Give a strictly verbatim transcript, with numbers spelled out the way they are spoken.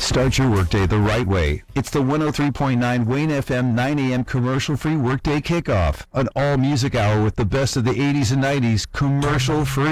Start your workday the right way. It's the one oh three point nine Wayne F M nine a.m. commercial-free workday kickoff. An all-music hour with the best of the eighties and nineties, commercial-free.